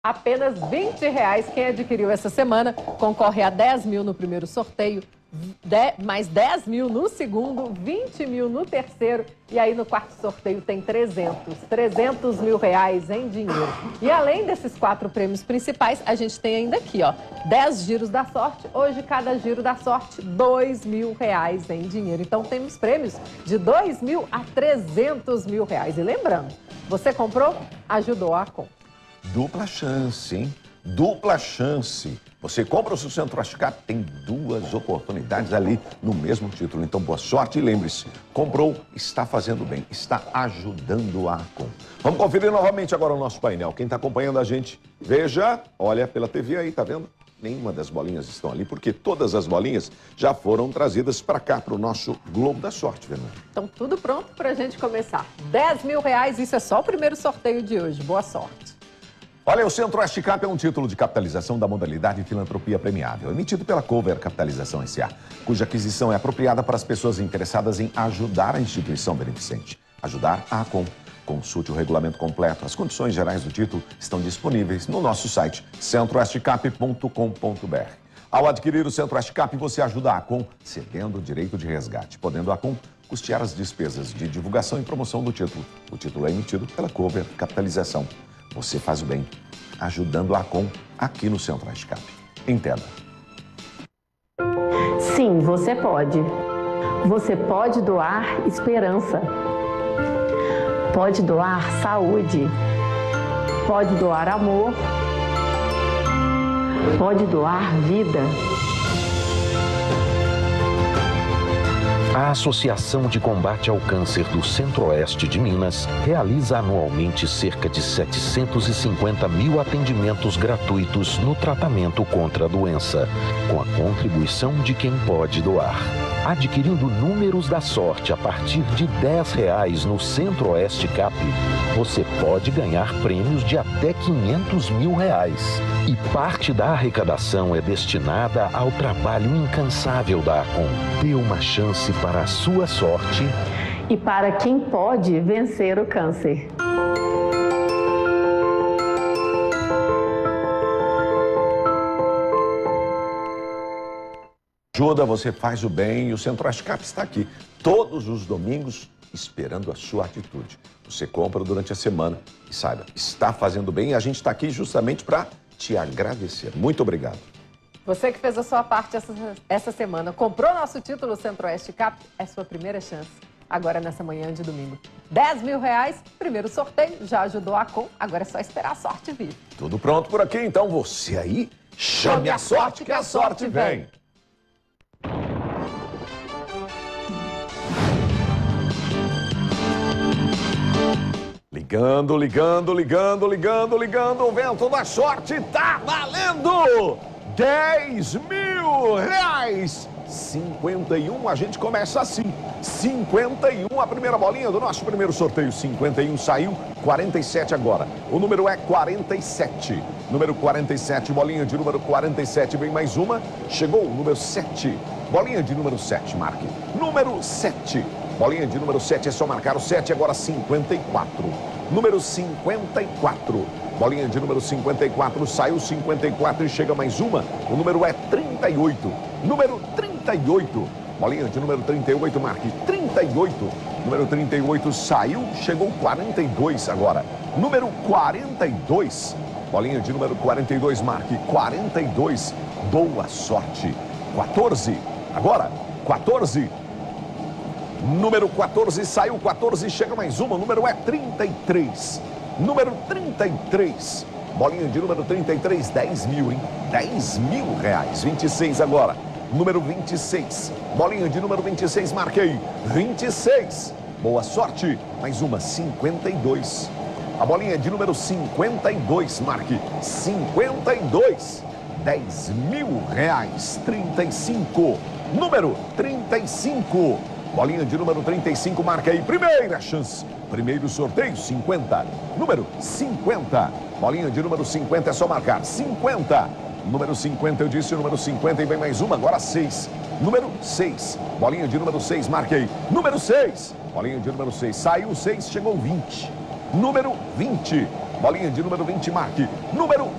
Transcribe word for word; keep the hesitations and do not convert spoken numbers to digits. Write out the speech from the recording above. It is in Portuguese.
Apenas vinte reais. Quem adquiriu essa semana concorre a dez mil no primeiro sorteio, mais dez mil no segundo, vinte mil no terceiro e aí no quarto sorteio tem trezentos. trezentos mil reais em dinheiro. E além desses quatro prêmios principais, a gente tem ainda aqui, ó, dez giros da sorte. Hoje, cada giro da sorte, dois mil reais em dinheiro. Então, temos prêmios de dois mil a trezentos mil reais. E lembrando, você comprou, ajudou a conta. Dupla chance, hein? Dupla chance. Você compra o seu Centro-Oeste Cap, tem duas oportunidades ali no mesmo título. Então, boa sorte e lembre-se, comprou, está fazendo bem, está ajudando a Acom. Vamos conferir novamente agora o nosso painel. Quem está acompanhando a gente, veja, olha pela T V aí, tá vendo? Nenhuma das bolinhas estão ali, porque todas as bolinhas já foram trazidas para cá, para o nosso Globo da Sorte, Fernanda. Então, tudo pronto para a gente começar. dez mil reais, isso é só o primeiro sorteio de hoje. Boa sorte. Olha, o Centro-Oeste Cap é um título de capitalização da modalidade Filantropia Premiável, emitido pela Cover Capitalização S A, cuja aquisição é apropriada para as pessoas interessadas em ajudar a instituição beneficente. Ajudar a Acom. Consulte o regulamento completo. As condições gerais do título estão disponíveis no nosso site centro oeste cap ponto com ponto br. Ao adquirir o Centro-Oeste Cap, você ajuda a Acom cedendo o direito de resgate, podendo a Acom custear as despesas de divulgação e promoção do título. O título é emitido pela Cover Capitalização. Você faz o bem, ajudando a Acom aqui no Centro-Oeste Cap. Entenda. Sim, você pode. Você pode doar esperança. Pode doar saúde. Pode doar amor. Pode doar vida. A Associação de Combate ao Câncer do Centro-Oeste de Minas realiza anualmente cerca de setecentos e cinquenta mil atendimentos gratuitos no tratamento contra a doença, com a contribuição de quem pode doar. Adquirindo números da sorte a partir de dez reais no Centro-Oeste Cap, você pode ganhar prêmios de até quinhentos mil reais. E parte da arrecadação é destinada ao trabalho incansável da Acom. Dê uma chance para a sua sorte e para quem pode vencer o câncer. Ajuda, você faz o bem e o Centro-Oeste Cap está aqui todos os domingos esperando a sua atitude. Você compra durante a semana e saiba, está fazendo bem e a gente está aqui justamente para te agradecer. Muito obrigado. Você que fez a sua parte essa, essa semana, comprou nosso título Centro-Oeste Cap, é sua primeira chance. Agora nessa manhã de domingo. dez mil reais, primeiro sorteio, já ajudou a Acom, agora é só esperar a sorte vir. Tudo pronto por aqui, então você aí, chame a sorte que a sorte vem. Ligando, ligando, ligando, ligando, ligando, o vento da sorte tá valendo! dez mil reais! cinquenta e um, a gente começa assim. cinquenta e um, a primeira bolinha do nosso primeiro sorteio. cinquenta e um saiu, quarenta e sete agora. O número é quarenta e sete. Número quarenta e sete, bolinha de número quarenta e sete, vem mais uma. Chegou o número sete. Bolinha de número sete, marque. Número sete. Bolinha de número sete, é só marcar o sete, agora cinquenta e quatro. Número cinquenta e quatro. Bolinha de número cinquenta e quatro, saiu cinquenta e quatro e chega mais uma. O número é trinta e oito. Número trinta e oito. Bolinha de número trinta e oito, marque. trinta e oito. Número trinta e oito saiu, chegou quarenta e dois agora. Número quarenta e dois. Bolinha de número quarenta e dois, marque. quarenta e dois. Boa sorte. quatorze. Agora, quatorze. Número quatorze saiu, quatorze chega mais uma, o número é trinta e três. Número trinta e três. Bolinha de número trinta e três, dez mil, hein? dez mil reais. vinte e seis agora. Número vinte e seis. Bolinha de número vinte e seis, marquei. vinte e seis. Boa sorte. Mais uma, cinquenta e dois. A bolinha de número cinquenta e dois, marque. cinquenta e dois. dez mil reais. trinta e cinco. Número trinta e cinco. Bolinha de número trinta e cinco, marca aí. Primeira chance. Primeiro sorteio, cinquenta. Número cinquenta. Bolinha de número cinquenta, é só marcar. cinquenta. Número cinquenta, eu disse o número cinquenta e vem mais uma, agora seis. Número seis. Bolinha de número seis, marca aí. Número seis. Bolinha de número seis. Saiu seis, chegou vinte. Número vinte. Bolinha de número vinte, marque. Número